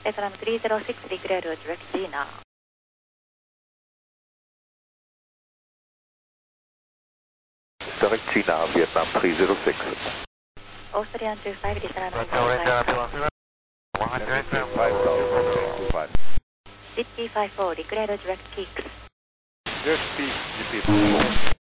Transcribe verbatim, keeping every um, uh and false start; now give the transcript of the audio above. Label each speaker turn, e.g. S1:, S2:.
S1: Vietnam three zero six, declare direct Gina.
S2: Direct Gina, Vietnam three zero six.
S1: Australian two five, Vietnam
S3: Right,
S1: two
S3: five.
S1: City five four, declare direct Kicks.
S3: Direct peak, G P.